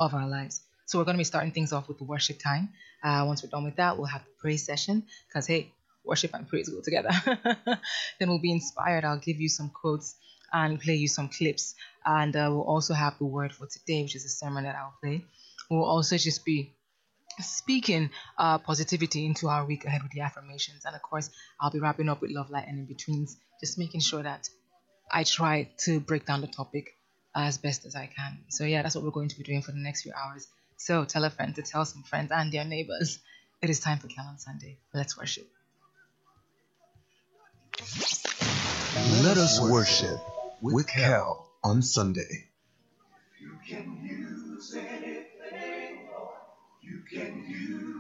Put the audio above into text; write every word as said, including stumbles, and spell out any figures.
of our lives. So we're going to be starting things off with the worship time. Uh, once we're done with that, we'll have the praise session because, hey, worship and praise go together. Then we'll be inspired. I'll give you some quotes and play you some clips. And uh, we'll also have the word for today, which is a sermon that I'll play. We'll also just be speaking uh, positivity into our week ahead with the affirmations. And of course, I'll be wrapping up with love, light, and in betweens, just making sure that I try to break down the topic as best as I can. So yeah, that's what we're going to be doing for the next few hours. So tell a friend to tell some friends and their neighbors. It is time for Cal on Sunday. Let's worship. Let us worship with Cal on Sunday. You can use anything, you can use